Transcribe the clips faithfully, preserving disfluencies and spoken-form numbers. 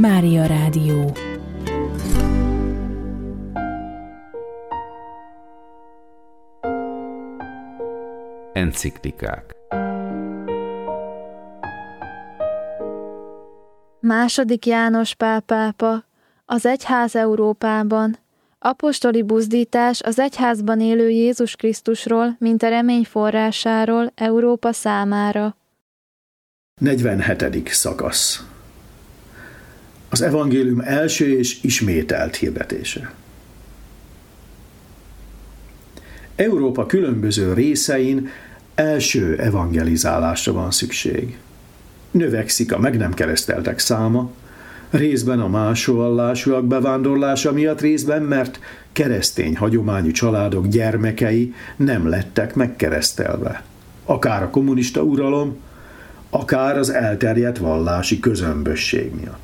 Mária Rádió. Enciklikák. Második János Pál pápa, az egyház Európában, apostoli buzdítás az egyházban élő Jézus Krisztusról, mint a remény forrásáról Európa számára. negyvenhetedik szakasz. Az evangélium első és ismételt hirdetése. Európa különböző részein első evangelizálásra van szükség. Növekszik a meg nem kereszteltek száma, részben a másolvallásúak bevándorlása miatt, részben mert keresztény hagyományú családok gyermekei nem lettek megkeresztelve. Akár a kommunista uralom, akár az elterjedt vallási közömbösség miatt.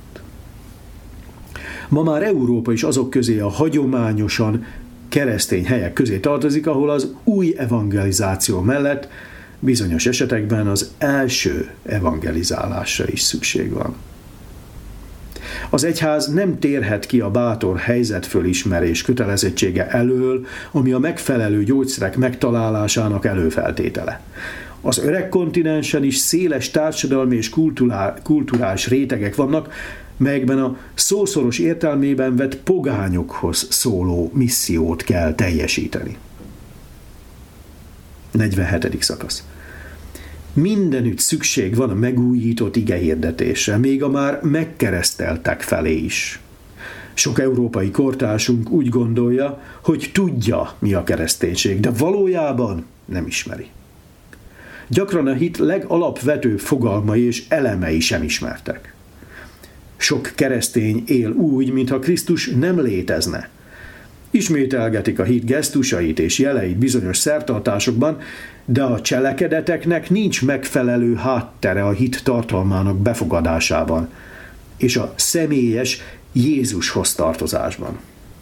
Ma már Európa is azok közé, a hagyományosan keresztény helyek közé tartozik, ahol az új evangelizáció mellett bizonyos esetekben az első evangelizálásra is szükség van. Az egyház nem térhet ki a bátor helyzetfölismerés kötelezettsége elől, ami a megfelelő gyógyszerek megtalálásának előfeltétele. Az öreg kontinensen is széles társadalmi és kulturális rétegek vannak, melyekben a szószoros értelmében vett pogányokhoz szóló missziót kell teljesíteni. negyvenhetedik szakasz. Mindenütt szükség van a megújított igehirdetésre, még a már megkereszteltek felé is. Sok európai kortársunk úgy gondolja, hogy tudja, mi a kereszténység, de valójában nem ismeri. Gyakran a hit legalapvetőbb fogalmai és elemei sem ismertek. Sok keresztény él úgy, mintha Krisztus nem létezne. Ismételgetik a hit gesztusait és jeleit bizonyos szertartásokban, de a cselekedeteknek nincs megfelelő háttere a hit tartalmának befogadásában és a személyes Jézushoz tartozásban.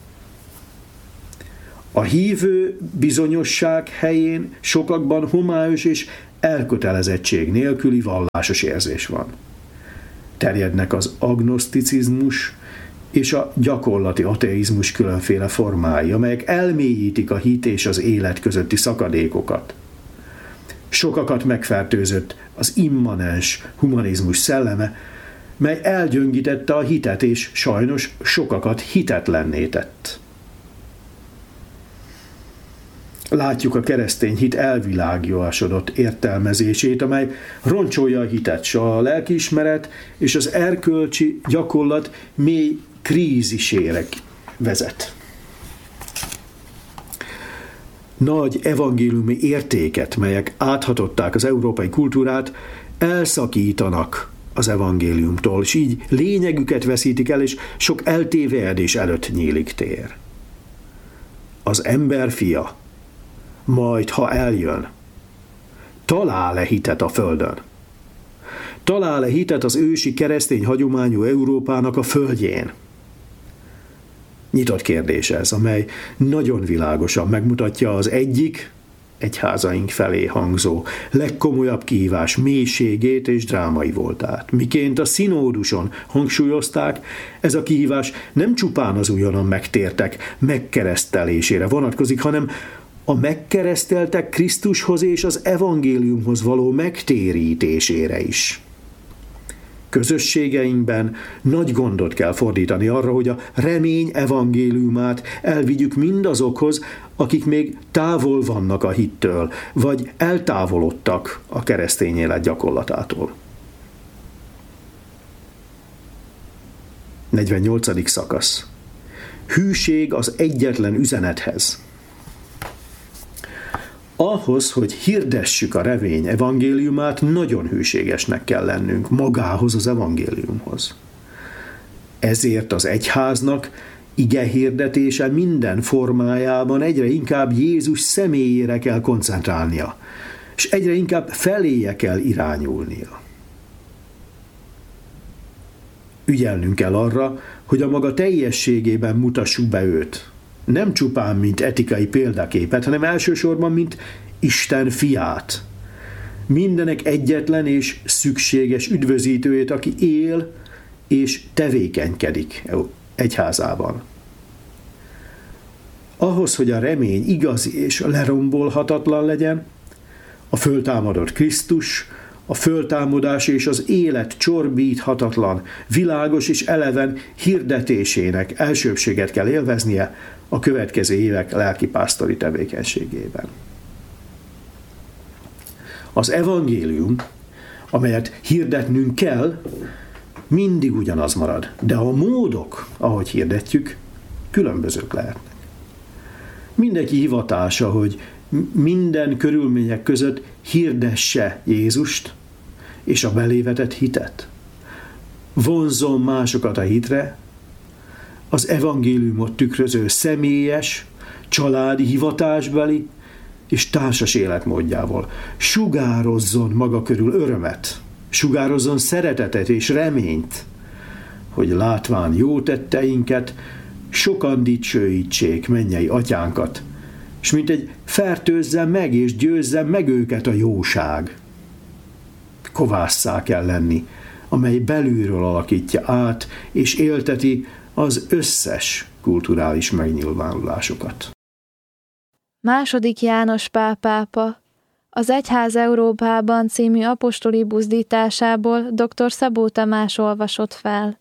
A hívő bizonyosság helyén sokakban homályos és elkötelezettség nélküli vallásos érzés van. Terjednek az agnoszticizmus és a gyakorlati ateizmus különféle formái, amelyek elmélyítik a hit és az élet közötti szakadékokat. Sokakat megfertőzött az immanens humanizmus szelleme, mely elgyöngítette a hitet, és sajnos sokakat hitetlenné tett. Látjuk a keresztény hit elvilágiasodott értelmezését, amely roncsolja a hitet, s a lelkiismeret és az erkölcsi gyakorlat mély krízisére vezet. Nagy evangéliumi értéket, melyek áthatották az európai kultúrát, elszakítanak az evangéliumtól, és így lényegüket veszítik el, és sok eltévelyedés előtt nyílik tér. Az ember fia, majd ha eljön, talál-e hitet a földön? Talál-e hitet az ősi keresztény hagyományú Európának a földjén? Nyitott kérdés ez, amely nagyon világosan megmutatja az egyik, egyházaink felé hangzó legkomolyabb kihívás mélységét és drámai voltát. Miként a színóduson hangsúlyozták, ez a kihívás nem csupán az újonnan megtértek megkeresztelésére vonatkozik, hanem a megkereszteltek Krisztushoz és az evangéliumhoz való megtérítésére is. Közösségeinkben nagy gondot kell fordítani arra, hogy a remény evangéliumát elvigyük mindazokhoz, akik még távol vannak a hittől, vagy eltávolodtak a keresztény élet gyakorlatától. negyvennyolcadik szakasz. Hűség az egyetlen üzenethez. Ahhoz, hogy hirdessük a remény evangéliumát, nagyon hűségesnek kell lennünk magához az evangéliumhoz. Ezért az egyháznak ige hirdetése minden formájában egyre inkább Jézus személyére kell koncentrálnia, és egyre inkább feléje kell irányulnia. Ügyelnünk kell arra, hogy a maga teljességében mutassuk be őt. Nem csupán, mint etikai példaképet, hanem elsősorban, mint Isten fiát. Mindenek egyetlen és szükséges üdvözítőjét, aki él és tevékenykedik egyházában. Ahhoz, hogy a remény igazi és lerombolhatatlan legyen, a föltámadott Krisztus, a föltámadás és az élet csorbíthatatlan, világos és eleven hirdetésének elsőbséget kell élveznie a következő évek lelkipásztori tevékenységében. Az evangélium, amelyet hirdetnünk kell, mindig ugyanaz marad, de a módok, ahogy hirdetjük, különbözők lehetnek. Mindenki hivatása, hogy minden körülmények között hirdesse Jézust és a belévetett hitet. Vonzzon másokat a hitre, az evangéliumot tükröző személyes, családi hivatásbeli és társas életmódjával. Sugározzon maga körül örömet, sugározzon szeretetet és reményt, hogy látván jó tetteinket, sokan dicsőítsék mennyei atyánkat, és mint egy fertőzze meg és győzze meg őket a jóság. Kovásszá kell lenni, amely belülről alakítja át és élteti az összes kulturális megnyilvánulásokat. Második János Pál pápa az Egyház Európában című apostoli buzdításából dr. Szabó Tamás olvasott fel.